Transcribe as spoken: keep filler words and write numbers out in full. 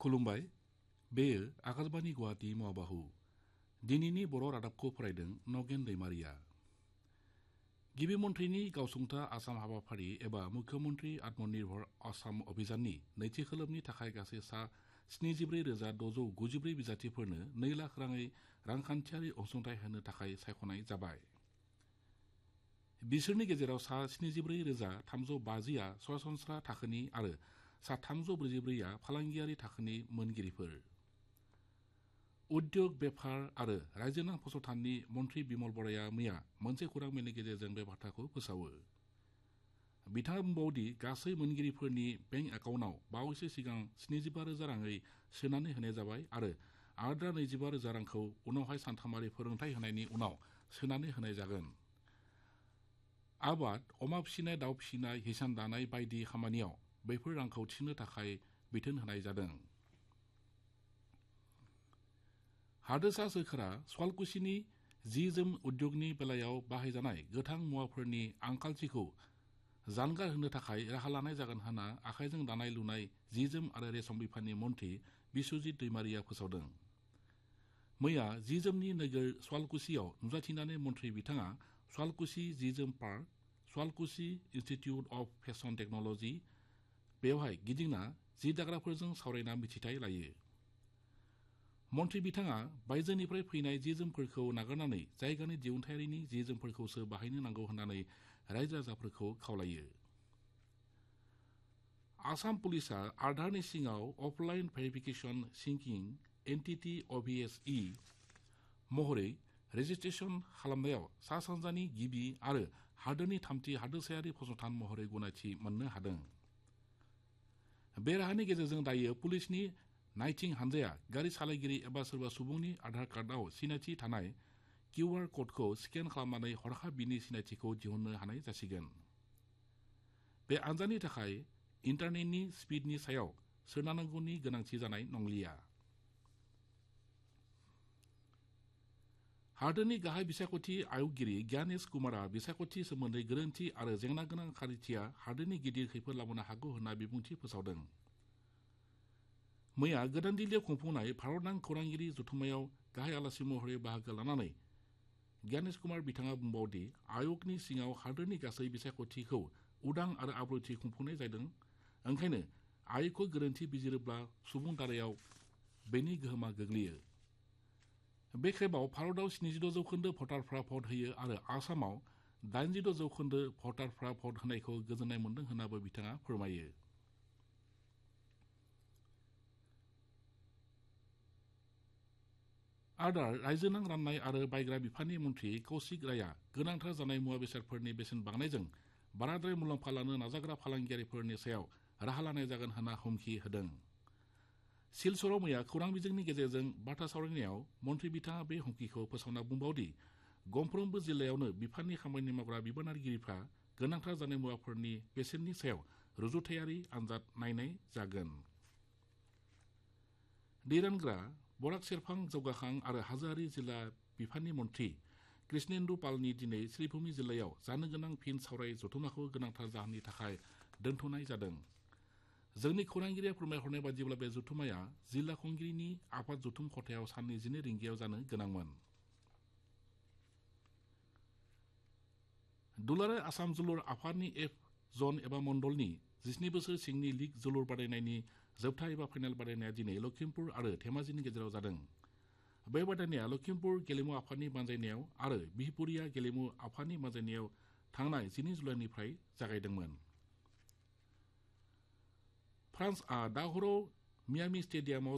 खुलुमबाय बेयो आकाशबाणी गुवाहाटी माबाहु दिनैनि बर' रादाबखौ फरायदों नगेन दैमारिया। गिबि मन्थ्रिनि गावसुंथा आसाम हाबाफारि एबा मुख्यमन्त्रि आत्मनिर्भर आसाम अभियाननि नैथि खोलोबनि थाखाय गासै सा स्निजिब्रै रोजा द'जौ गुजिब्रै बिजाथिफोरनो नै लाख राङै रांखान्थियारि अनसुंथाइ होनो थाखाय सायख'नाय जाबाय। बिसोरनि गेजेराव सा स्निजिब्रै रोजा थामजौ बाजिआ सरासनस्रा थाखोनि आरो सा थामजौ ब्रैजिब्रैआ फालांगियारि थाखोनि मोनगिरिफोर। उद्योग बेफार आरो रायजोनां फसंथाननि मन्थ्रि बिमल बराया मैया मोनसे खौरां मेलनि गेजेरजों बे बाथ्राखौ फोसावो। बिथाङा बुंबावदि गासै मोनगिरिफोरनि बेंक एकाउन्टआव बावैसो सिगां स्निजिबा रोजा राङै सोनानै होनाय जाबाय आरो आद्रा नैजिबा रोजा रांखौ उनावहाय सानथामारि फोरोंथाय होनायनि उनाव सोनानै होनाय जागोन। आबाद, अमा फिसिनाय, दाउ फिसिनाय, हिसान दानाय बायदि खामानियाव बैफोर रांखौ थिसननो थाखाय बिथोन होनाय जादों। हादोरसा सोरखारा सुवालकुसिनि जि जोम उद्योगनि बेलायाव बाहायजानाय गोथां मुवाफोरनि आंखालथिखौ जानगार होनो थाखाय राहा लानाय जागोन होनना आखाइजों दानाय लुनाय जि जोम आरो रेशम बिफाननि मन्थ्रि बिस्वजित दैमारिया फोसावदों। मैया जि जोमनि नोगोर सुवालकुसियाव नुजाथिनानै मन्थ्रि बिथाङा सुवालकुसि जि जोम park, सुवालकुसि institute of fashion technology बेवहाय गिदिंना जि दाग्राफोरजों सावरायना मिथिथाय लायो। मन्थ्रि बिथाङा बायजोनिफ्राय फैनाय जि जोमफोरखौ नागारनानै जायगानि दिहुनथायारिनि जि जोमफोरखौसो बाहायनो नांगौ होननानै रायजो राजाफोरखौ खावलायो। आसाम पुलिसआ आधारनि सिङाव अफलाइन भेरिफिकेसन सिंकिं एन्टिटि अभिएसइ महरै रेजिस्ट्रेसन खालामनायाव सा सानजानि गिबि आरो हादोरनि थामथि हादोरसायारि फसंथान महरै गनायथि मोननो हादों। बे राहानि गेजेरजों दायो पुलिसनि नायथिं हानजाया गारि सालायगिरि एबा सोरबा सुबुंनि आधार कार्डआव सिनायथि थानाय किउआर क'डखौ स्केन खालामनानै हरखाब बिनि सिनायथिखौ दिहुननो हानाय जासिगोन। बे आनजादनि थाखाय इन्टारनेटनि स्पिडनि सायाव सोनारनांगौनि गोनांथि जानाय नंलिया। हादोरनि गाहाय बिसायख'थि आय'गगिरि ज्ञानेश कुमारआ बिसायख'थि सोमोन्दै गोरोन्थि आरो जेंना गोनां खारिथिया हादोरनि गिदिर खैफोद लाबोनो हागौ होनना बिबुंथि फोसावदों। मैया गोदान दिल्लीयाव खुंफुंनाय भारतनां खौरांगिरि जथुम्मायाव गाहाय आलासि महरै बाहागो लानानै ज्ञानेश कुमार बिथाङा बुंबावदि आय'गनि सिङाव हादोरनि गासै बिसायख'थिखौ उदां आरो आब्रुथि खुंफुंनाय जादों। ओंखायनो आय'गखौ गोरोन्थि बिजिरोब्ला सुबुं दारायाव बेनि गोहोमा गोग्लैयो। बे खेबाव भारतआव स्निजिद' जौखोन्दो भटारफ्रा भट होयो आरो आसामाव दाइनजिद' जौखोन्दो भटारफ्रा भट होनायखौ गोजोननाय मोन्दों होन्नाबो बिथाङा फोरमायो। आदार, रायजोनां राननाय आरो बायग्रा बिफाननि मन्थ्रि कौशिक रायआ गोनांथार जानाय मुवा बेसादफोरनि बेसेन बांनायजों बाराद्राय मुलाम्फा लानो नाजाग्रा फालांगियारिफोरनि सायाव राहा लानाय जागोन होनना हुमखि होदों। सिलचराव मैया खौरां बिजोंनि गेजेरजों बाथ्रा सावरायनायाव मन्थ्रि बिथाङा बे हुमखिखौ फोसावना बुंबावदि गंफ्रोमबो जिल्लायावनो बिफाननि खामानि मावग्रा बिबानारिगिरिफ्रा गोनांथार जानाय मुवाफोरनि बेसेननि सायाव रुजुथायारि आनजाद नायनाय जागोन। दै रानग्रा, बराक सेरफां जौगाखां आरो हाजोआरि जिल्ला बिफाननि मन्थ्रि कृष्णेन्दु पालनि दिनै श्रीभूमि जिल्लायाव जानो गोनां फिन सावराय जथुम्माखौ गोनांथार जाहोननि थाखाय दोनथ'नाय जादों। जोंनि खौरांगिरिया फोरमायहरनाय बायदिब्ला बे जथुम्माया जिल्ला खुंगिरिनि आफाद जथुम खथायाव साननि जिनै रिंगायाव जानो गोनांमोन। दुलाराय आसाम जोलुर आफादनि एफ जन एबा मण्डलनि जिस्नि बोसोर सिंनि लीग जोलुर बादायनायनि जोबथा एबा फाइनाल बादायनाया दिनै लखिमपुर आरो धेमाजिनि गेजेराव जादों। बे बादायनाया लखिमपुर गेलेमु आफादनि बानजायनायाव आरो बिहपुरिया गेलेमु आफादनि बानजायनायाव थांनाय जिनै जुलाइनिफ्राय जागायदोंमोन। फ्रान्सआ दा हराव मियामी स्टेडियामाव